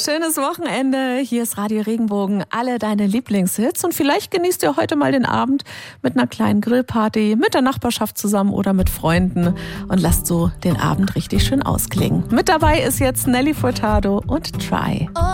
schönes Wochenende. Hier ist Radio Regenbogen, alle deine Lieblingshits. Und vielleicht genießt ihr heute mal den Abend mit einer kleinen Grillparty, mit der Nachbarschaft zusammen oder mit Freunden und lasst so den Abend richtig schön ausklingen. Mit dabei ist jetzt Nelly Furtado und Try.